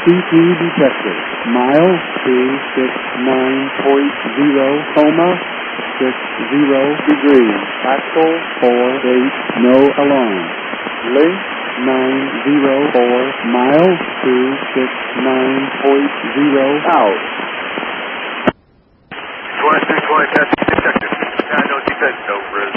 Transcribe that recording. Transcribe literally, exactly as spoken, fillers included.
C P detected. Mile two six nine point zero, coma, six zero degrees. Pascal four eight, no alarm. Link nine zero four, mile two six nine point zero, out. twenty-three twenty, that's detected. I know defense, no, Riz.